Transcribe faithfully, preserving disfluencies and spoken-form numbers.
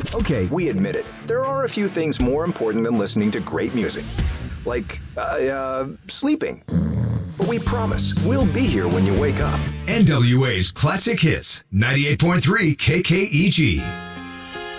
Okay, we admit it. There are a few things more important than listening to great music. Like, uh, uh, sleeping. But we promise, we'll be here when you wake up. N W A's Classic Hits, ninety-eight point three K K E G.